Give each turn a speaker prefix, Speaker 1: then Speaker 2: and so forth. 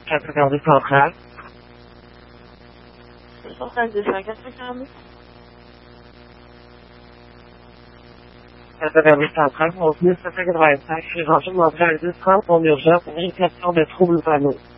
Speaker 1: 442 centrale.
Speaker 2: Centrale 242.
Speaker 1: 442 centrale, mon 1785, je suis rentré de Montréal 1030, mon urgence, une question de trouble panneau.